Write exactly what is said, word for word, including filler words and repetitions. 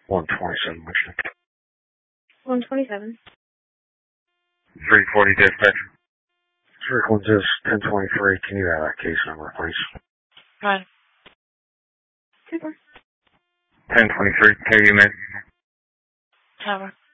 one twenty-seven, Michigan. one twenty-seven. three forty dispatch. Strickland is ten twenty-three. Can you have that case number, please? Right. Super. ten twenty-three. K U, man. Tower.